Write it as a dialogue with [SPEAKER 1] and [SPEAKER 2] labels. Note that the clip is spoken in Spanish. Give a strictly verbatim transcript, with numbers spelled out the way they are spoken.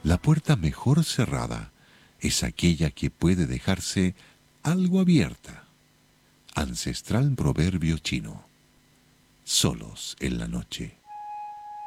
[SPEAKER 1] La puerta mejor cerrada es aquella que puede dejarse algo abierta. Ancestral proverbio chino. Solos en la noche.